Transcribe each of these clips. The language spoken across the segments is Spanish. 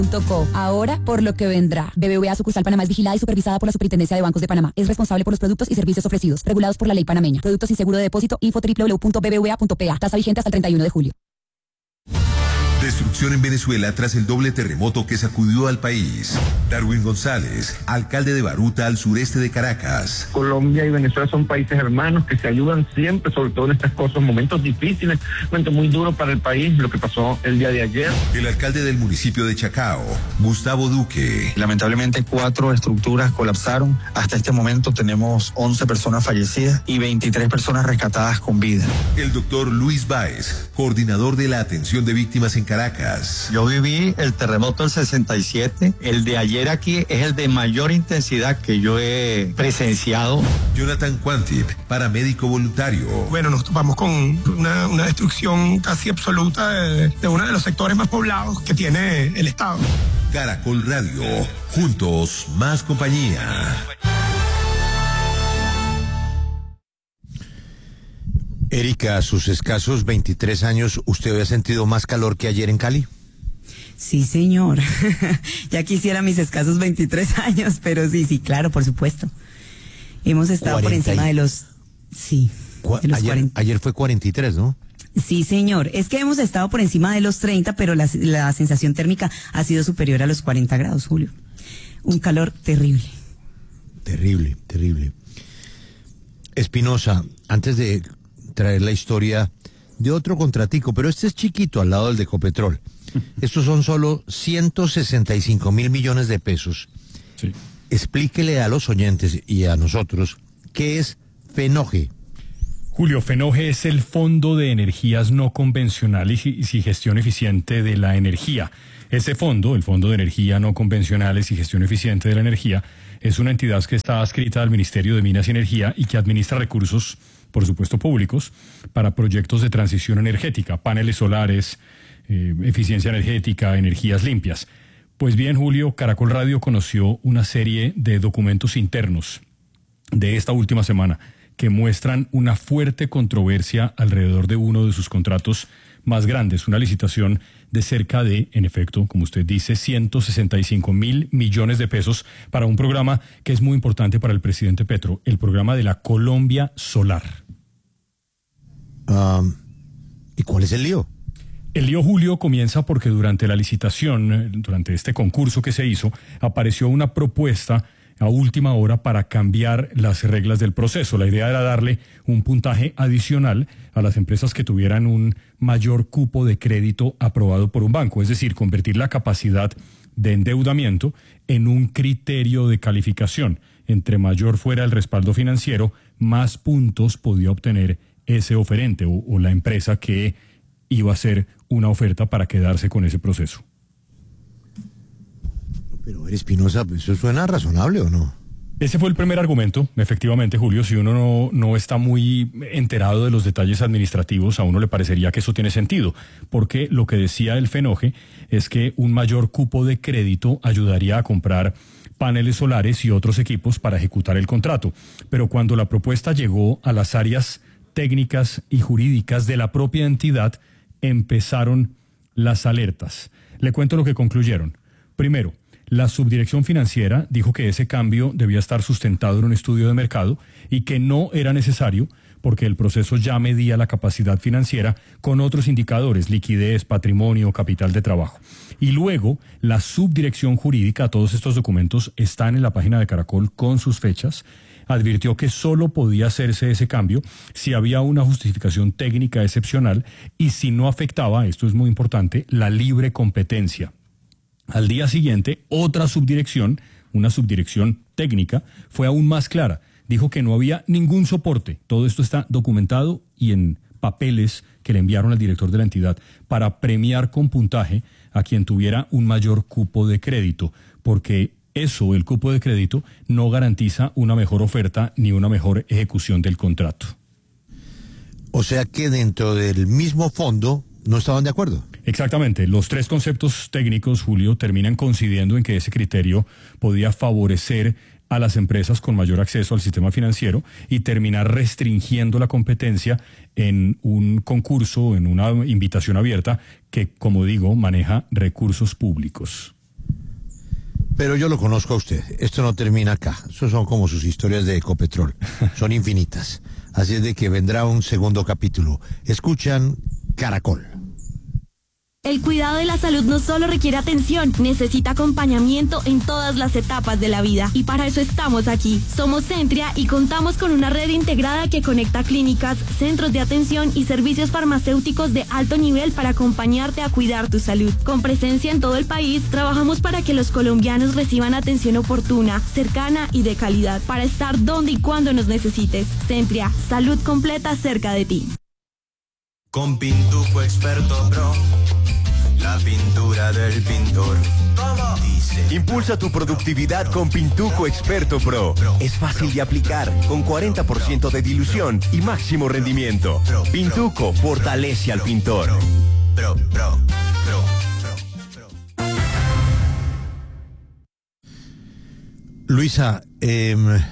Co. Ahora, por lo que vendrá. BBVA Sucursal Panamá es vigilada y supervisada por la Superintendencia de Bancos de Panamá. Es responsable por los productos y servicios ofrecidos, regulados por la ley panameña. Productos sin seguro de depósito, info www.bbva.pa. Tasa vigente hasta el 31 de julio. Destrucción en Venezuela tras el doble terremoto que sacudió al país. Darwin González, alcalde de Baruta, al sureste de Caracas. Colombia y Venezuela son países hermanos que se ayudan siempre, sobre todo en estas cosas, momentos difíciles, momentos muy duros para el país, lo que pasó el día de ayer. El alcalde del municipio de Chacao, Gustavo Duque. Lamentablemente 4 estructuras colapsaron. Hasta este momento tenemos 11 personas fallecidas y 23 personas rescatadas con vida. El doctor Luis Báez, coordinador de la atención de víctimas en Caracas. Yo viví el terremoto del 67, el de ayer aquí es el de mayor intensidad que yo he presenciado. Jonathan Quantip, paramédico voluntario. Bueno, nos topamos con una destrucción casi absoluta de uno de los sectores más poblados que tiene el Estado. Caracol Radio, juntos más compañía. Erika, a sus escasos 23 años, ¿usted había sentido más calor que ayer en Cali? Sí, señor. Ya quisiera mis escasos 23 años, pero sí, claro, por supuesto. Hemos estado por encima de los... Sí. De los ayer fue 43, ¿no? Sí, señor. Es que hemos estado por encima de los 30, pero la sensación térmica ha sido superior a los 40 grados, Julio. Un calor terrible. Terrible, terrible. Espinosa, antes de traer la historia de otro contratico, pero este es chiquito al lado del de Ecopetrol. Estos son solo 165 mil millones de pesos. Sí. Explíquele a los oyentes y a nosotros qué es FENOGE. Julio, FENOGE es el Fondo de Energías No Convencionales y Gestión Eficiente de la Energía. Ese fondo, el Fondo de Energía No Convencionales y Gestión Eficiente de la Energía, es una entidad que está adscrita al Ministerio de Minas y Energía y que administra recursos, por supuesto públicos, para proyectos de transición energética, paneles solares, eficiencia energética, energías limpias. Pues bien, Julio, Caracol Radio conoció una serie de documentos internos de esta última semana que muestran una fuerte controversia alrededor de uno de sus contratos más grandes, una licitación de cerca de, en efecto, como usted dice, 165 mil millones de pesos para un programa que es muy importante para el presidente Petro, el programa de la Colombia Solar. ¿Y cuál es el lío? El lío, Julio, comienza porque durante la licitación, durante este concurso que se hizo, apareció una propuesta a última hora para cambiar las reglas del proceso. La idea era darle un puntaje adicional a las empresas que tuvieran un mayor cupo de crédito aprobado por un banco, es decir, convertir la capacidad de endeudamiento en un criterio de calificación. Entre mayor fuera el respaldo financiero, más puntos podía obtener ese oferente o la empresa que iba a hacer una oferta para quedarse con ese proceso. Pero Espinosa, ¿eso suena razonable o no? Ese fue el primer argumento, efectivamente, Julio. Si uno no está muy enterado de los detalles administrativos, a uno le parecería que eso tiene sentido, porque lo que decía el FENOGE es que un mayor cupo de crédito ayudaría a comprar paneles solares y otros equipos para ejecutar el contrato. Pero cuando la propuesta llegó a las áreas técnicas y jurídicas de la propia entidad, empezaron las alertas. Le cuento lo que concluyeron. Primero, la subdirección financiera dijo que ese cambio debía estar sustentado en un estudio de mercado y que no era necesario porque el proceso ya medía la capacidad financiera con otros indicadores, liquidez, patrimonio, capital de trabajo. Y luego, la subdirección jurídica, todos estos documentos están en la página de Caracol con sus fechas, advirtió que solo podía hacerse ese cambio si había una justificación técnica excepcional y si no afectaba, esto es muy importante, la libre competencia. Al día siguiente, otra subdirección, una subdirección técnica, fue aún más clara. Dijo que no había ningún soporte. Todo esto está documentado y en papeles que le enviaron al director de la entidad para premiar con puntaje a quien tuviera un mayor cupo de crédito, porque eso, el cupo de crédito, no garantiza una mejor oferta ni una mejor ejecución del contrato. O sea que dentro del mismo fondo no estaban de acuerdo. Exactamente. Los tres conceptos técnicos, Julio, terminan coincidiendo en que ese criterio podía favorecer a las empresas con mayor acceso al sistema financiero y terminar restringiendo la competencia en un concurso, en una invitación abierta que, como digo, maneja recursos públicos. Pero yo lo conozco a usted. Esto no termina acá. Eso son como sus historias de Ecopetrol. Son infinitas. Así es de que vendrá un segundo capítulo. Escuchan Caracol. El cuidado de la salud no solo requiere atención, necesita acompañamiento en todas las etapas de la vida. Y para eso estamos aquí. Somos Centria y contamos con una red integrada que conecta clínicas, centros de atención y servicios farmacéuticos de alto nivel para acompañarte a cuidar tu salud. Con presencia en todo el país, trabajamos para que los colombianos reciban atención oportuna, cercana y de calidad, para estar donde y cuando nos necesites. Centria, salud completa cerca de ti. Con Pintuco Experto Pro, la pintura del pintor. Dice. Impulsa tu productividad con Pintuco Experto Pro. Es fácil de aplicar, con 40% de dilución y máximo rendimiento. Pintuco fortalece al pintor. Luisa, ¿en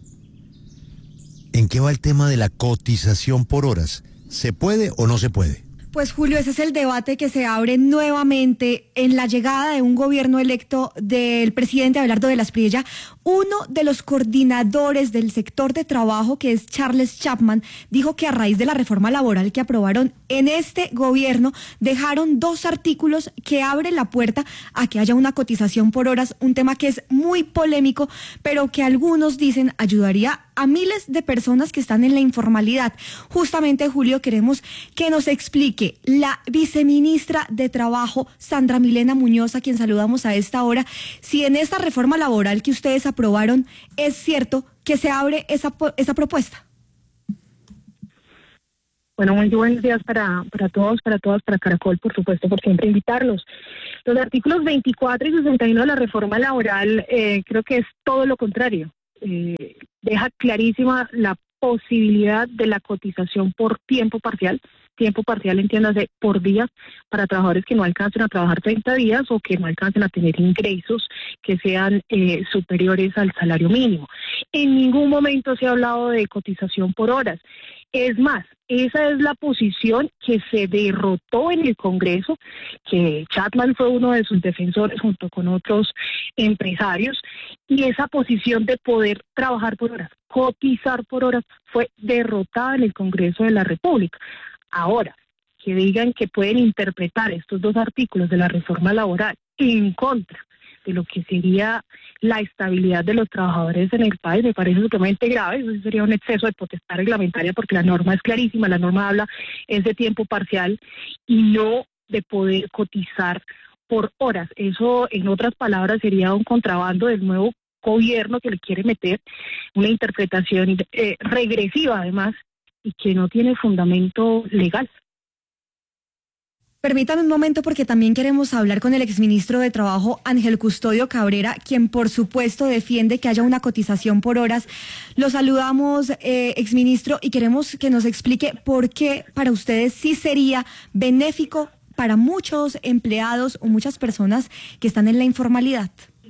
qué va el tema de la cotización por horas? ¿Se puede o no se puede? Pues Julio, ese es el debate que se abre nuevamente en la llegada de un gobierno electo del presidente Abelardo de la Espriella. Uno de los coordinadores del sector de trabajo, que es Charles Chapman, dijo que a raíz de la reforma laboral que aprobaron en este gobierno, dejaron 2 artículos que abren la puerta a que haya una cotización por horas, un tema que es muy polémico, pero que algunos dicen ayudaría a miles de personas que están en la informalidad. Justamente, Julio, queremos que nos explique la viceministra de Trabajo, Sandra Milena Muñoz, a quien saludamos a esta hora, si en esta reforma laboral que ustedes aprobaron es cierto que se abre esa propuesta. Bueno, muy buenos días para todos, para todas, para Caracol, por supuesto, por siempre invitarlos. Los artículos 24 y 61 de la reforma laboral creo que es todo lo contrario. Deja clarísima la posibilidad de la cotización por tiempo parcial entiéndase por día, para trabajadores que no alcancen a trabajar 30 días o que no alcancen a tener ingresos que sean superiores al salario mínimo. En ningún momento se ha hablado de cotización por horas. Es más, esa es la posición que se derrotó en el Congreso, que Chapman fue uno de sus defensores junto con otros empresarios, y esa posición de poder trabajar por horas, cotizar por horas, fue derrotada en el Congreso de la República. Ahora, que digan que pueden interpretar estos 2 artículos de la reforma laboral en contra de lo que sería la estabilidad de los trabajadores en el país, me parece sumamente grave. Eso sería un exceso de potestad reglamentaria, porque la norma es clarísima, la norma habla es de tiempo parcial y no de poder cotizar por horas. Eso, en otras palabras, sería un contrabando del nuevo gobierno que le quiere meter una interpretación regresiva, además, y que no tiene fundamento legal. Permítame un momento, porque también queremos hablar con el exministro de Trabajo, Ángel Custodio Cabrera, quien por supuesto defiende que haya una cotización por horas. Lo saludamos, exministro, y queremos que nos explique por qué para ustedes sí sería benéfico para muchos empleados o muchas personas que están en la informalidad.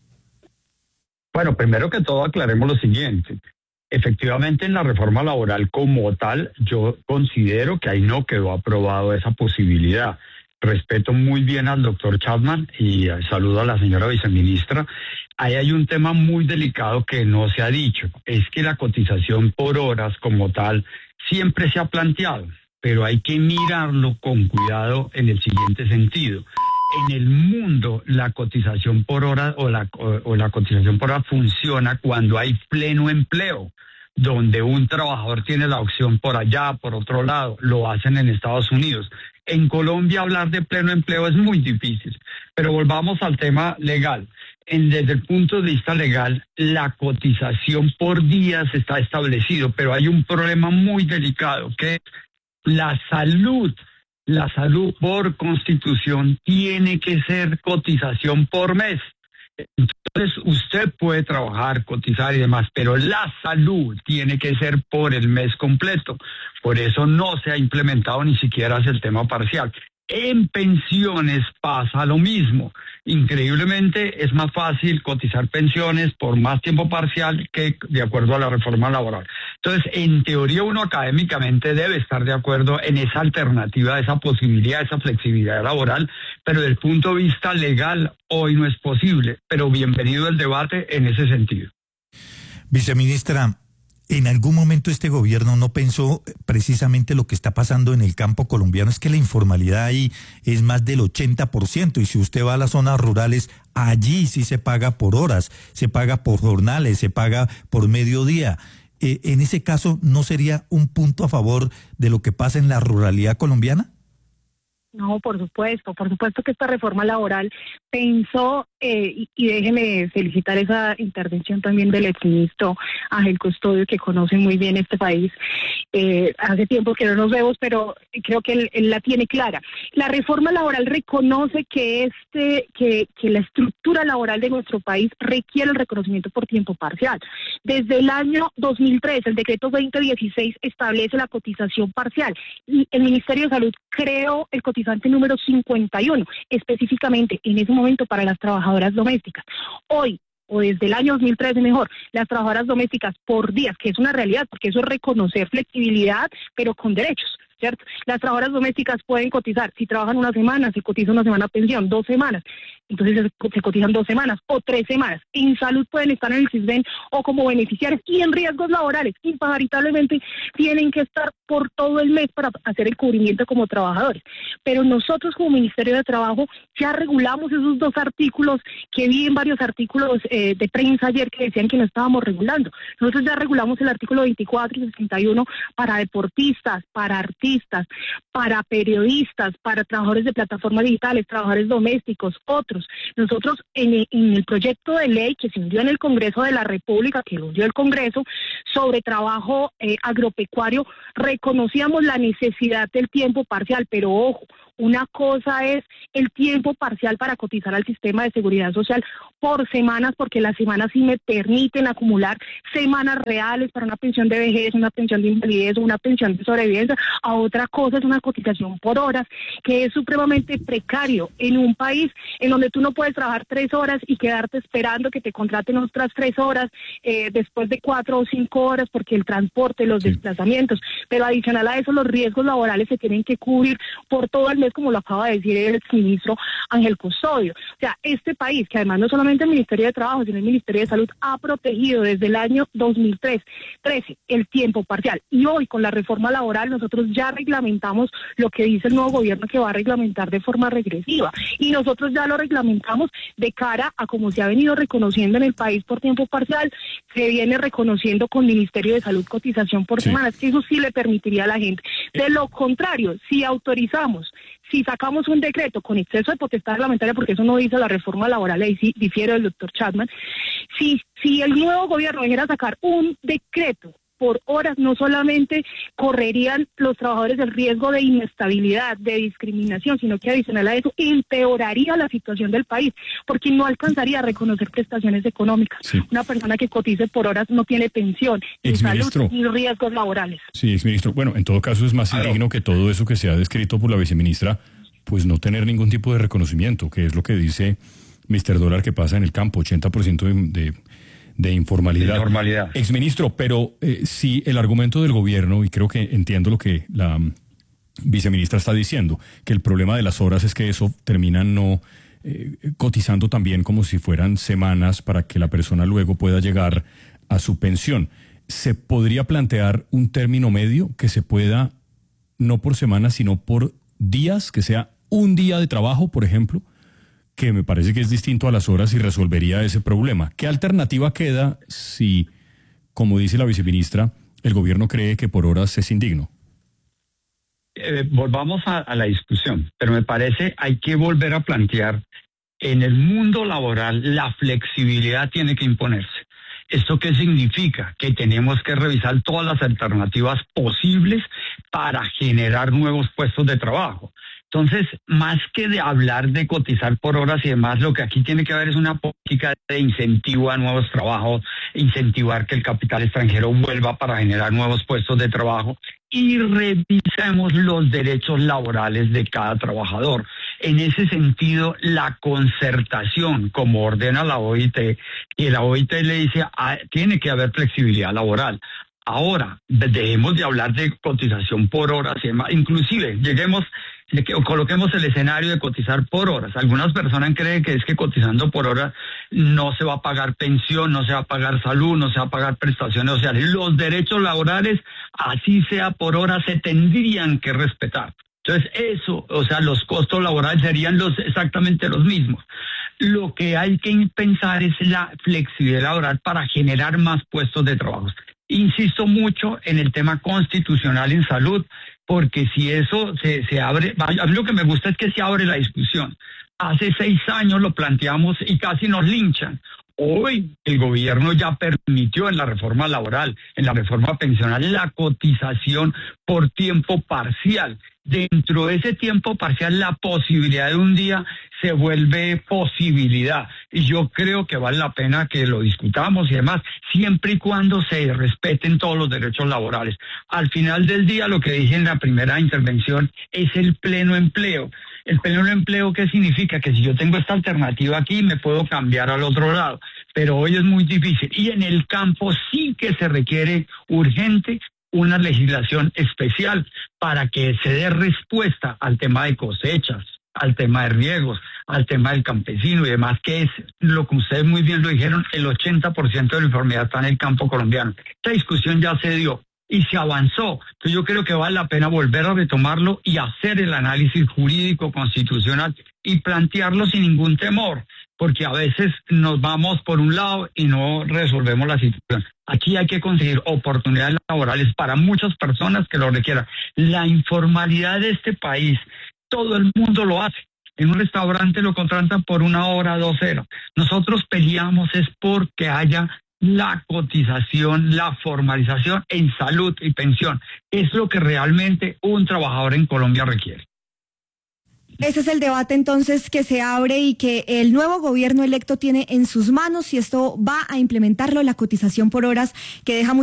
Bueno, primero que todo aclaremos lo siguiente. Efectivamente, en la reforma laboral como tal, yo considero que ahí no quedó aprobado esa posibilidad. Respeto muy bien al doctor Chapman y saludo a la señora viceministra. Ahí hay un tema muy delicado que no se ha dicho. Es que la cotización por horas como tal siempre se ha planteado, pero hay que mirarlo con cuidado en el siguiente sentido. En el mundo, la cotización por hora o la cotización por hora funciona cuando hay pleno empleo, donde un trabajador tiene la opción por allá, por otro lado. Lo hacen en Estados Unidos. En Colombia hablar de pleno empleo es muy difícil, pero volvamos al tema legal. Desde el punto de vista legal, la cotización por días está establecido, pero hay un problema muy delicado, que es la salud. La salud por constitución tiene que ser cotización por mes. Entonces usted puede trabajar, cotizar y demás, pero la salud tiene que ser por el mes completo. Por eso no se ha implementado ni siquiera el tema parcial. En pensiones pasa lo mismo. Increíblemente es más fácil cotizar pensiones por más tiempo parcial que de acuerdo a la reforma laboral. Entonces, en teoría uno académicamente debe estar de acuerdo en esa alternativa, esa posibilidad, esa flexibilidad laboral, pero desde el punto de vista legal hoy no es posible. Pero bienvenido el debate en ese sentido. Viceministra, ¿en algún momento este gobierno no pensó precisamente lo que está pasando en el campo colombiano? Es que la informalidad ahí es más del 80%, y si usted va a las zonas rurales, allí sí se paga por horas, se paga por jornales, se paga por mediodía. En ese caso, ¿no sería un punto a favor de lo que pasa en la ruralidad colombiana? No, por supuesto que esta reforma laboral pensó, y déjeme felicitar esa intervención también del exministro Ángel Custodio, que conoce muy bien este país. Hace tiempo que no nos vemos, pero creo que él la tiene clara. La reforma laboral reconoce que la estructura laboral de nuestro país requiere el reconocimiento por tiempo parcial. Desde el año 2003, el decreto 2016 establece la cotización parcial, y el Ministerio de Salud creó el cotizante número 51, específicamente en ese momento para las trabajadoras domésticas. Hoy, o desde el año 2013 mejor, las trabajadoras domésticas por días, que es una realidad, porque eso es reconocer flexibilidad, pero con derechos, ¿cierto? Las trabajadoras domésticas pueden cotizar, si trabajan una semana, se cotiza una semana pensión, 2 semanas, entonces se cotizan 2 semanas o 3 semanas. En salud pueden estar en el CISBEN o como beneficiarios, y en riesgos laborales, imparitable tienen que estar por todo el mes para hacer el cubrimiento como trabajadores. Pero nosotros como Ministerio de Trabajo ya regulamos esos 2 artículos que vi en varios artículos de prensa ayer que decían que no estábamos regulando. Nosotros ya regulamos el artículo 24 y 61 para deportistas, para artistas, para periodistas, para trabajadores de plataformas digitales, trabajadores domésticos, otros. Nosotros en el proyecto de ley que se hundió en el Congreso de la República, que lo hundió el Congreso, sobre trabajo agropecuario, reconocíamos la necesidad del tiempo parcial, pero ojo, una cosa es el tiempo parcial para cotizar al sistema de seguridad social por semanas, porque las semanas sí me permiten acumular semanas reales para una pensión de vejez, una pensión de invalidez o una pensión de sobrevivencia. A otra cosa es una cotización por horas, que es supremamente precario en un país en donde tú no puedes trabajar 3 horas y quedarte esperando que te contraten otras 3 horas después de 4 o 5 horas, porque el transporte, los desplazamientos, pero adicional a eso los riesgos laborales se tienen que cubrir por todo el mes, como lo acaba de decir el exministro Ángel Custodio. O sea, este país, que además no solamente el Ministerio de Trabajo, sino el Ministerio de Salud, ha protegido desde el año 2013 el tiempo parcial. Y hoy, con la reforma laboral, nosotros ya reglamentamos lo que dice el nuevo gobierno, que va a reglamentar de forma regresiva. Y nosotros ya lo reglamentamos de cara a como se ha venido reconociendo en el país por tiempo parcial, se viene reconociendo con el Ministerio de Salud cotización por semanas, que eso sí le permitiría a la gente. De lo contrario, si autorizamos, si sacamos un decreto con exceso de potestad reglamentaria, porque eso no dice la reforma laboral, ahí sí difiere del doctor Chapman, si el nuevo gobierno viniera a sacar un decreto por horas, no solamente correrían los trabajadores el riesgo de inestabilidad, de discriminación, sino que adicional a eso empeoraría la situación del país, porque no alcanzaría a reconocer prestaciones económicas. Sí. Una persona que cotice por horas no tiene pensión, ni salud, ni riesgos laborales. Sí, exministro. Bueno, en todo caso es más indigno que todo eso que se ha descrito por la viceministra, pues no tener ningún tipo de reconocimiento, que es lo que dice Mr. Dólar que pasa en el campo, 80% de informalidad. Exministro, pero si el argumento del gobierno, y creo que entiendo lo que la viceministra está diciendo, que el problema de las horas es que eso termina no cotizando también como si fueran semanas para que la persona luego pueda llegar a su pensión. ¿Se podría plantear un término medio que se pueda, no por semanas, sino por días, que sea un día de trabajo, por ejemplo, que me parece que es distinto a las horas y resolvería ese problema? ¿Qué alternativa queda si, como dice la viceministra, el gobierno cree que por horas es indigno? Volvamos a la discusión, pero me parece hay que volver a plantear, en el mundo laboral la flexibilidad tiene que imponerse. ¿Esto qué significa? Que tenemos que revisar todas las alternativas posibles para generar nuevos puestos de trabajo. Entonces, más que de hablar de cotizar por horas y demás, lo que aquí tiene que haber es una política de incentivo a nuevos trabajos, incentivar que el capital extranjero vuelva para generar nuevos puestos de trabajo y revisemos los derechos laborales de cada trabajador. En ese sentido, la concertación, como ordena la OIT, y la OIT le dice, tiene que haber flexibilidad laboral. Ahora, dejemos de hablar de cotización por horas y demás. Inclusive, coloquemos el escenario de cotizar por horas. Algunas personas creen que es que cotizando por horas no se va a pagar pensión, no se va a pagar salud, no se va a pagar prestaciones sociales. Los derechos laborales, así sea por hora, se tendrían que respetar. Entonces eso, o sea, los costos laborales serían exactamente los mismos. Lo que hay que pensar es la flexibilidad laboral para generar más puestos de trabajo. Insisto mucho en el tema constitucional en salud, porque si eso se abre, a mí lo que me gusta es que se abre la discusión. Hace 6 años lo planteamos y casi nos linchan. Hoy el gobierno ya permitió en la reforma laboral, en la reforma pensional, la cotización por tiempo parcial. Dentro de ese tiempo parcial, la posibilidad de un día se vuelve posibilidad. Y yo creo que vale la pena que lo discutamos y demás, siempre y cuando se respeten todos los derechos laborales. Al final del día, lo que dije en la primera intervención es el pleno empleo. El pleno empleo, ¿qué significa? Que si yo tengo esta alternativa aquí, me puedo cambiar al otro lado. Pero hoy es muy difícil. Y en el campo sí que se requiere urgente una legislación especial para que se dé respuesta al tema de cosechas, al tema de riegos, al tema del campesino y demás, que es lo que ustedes muy bien lo dijeron, el 80% de la informalidad está en el campo colombiano. Esta discusión ya se dio y se avanzó. Entonces yo creo que vale la pena volver a retomarlo y hacer el análisis jurídico constitucional y plantearlo sin ningún temor, porque a veces nos vamos por un lado y no resolvemos la situación. Aquí hay que conseguir oportunidades laborales para muchas personas que lo requieran. La informalidad de este país, todo el mundo lo hace. En un restaurante lo contratan por 1 hora, 2 horas. Nosotros peleamos es porque haya la cotización, la formalización en salud y pensión. Es lo que realmente un trabajador en Colombia requiere. Ese es el debate entonces que se abre y que el nuevo gobierno electo tiene en sus manos, y esto va a implementarlo, la cotización por horas, que deja